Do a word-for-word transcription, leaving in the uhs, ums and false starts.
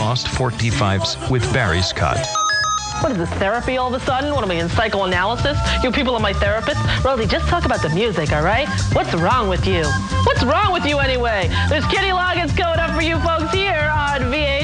Lost forty-fives with Barry's Cut. What is this, therapy all of a sudden? What am I, in psychoanalysis? You people are my therapists? Rosie, just talk about the music, all right? What's wrong with you? What's wrong with you anyway? There's Kenny Loggins going up for you folks here.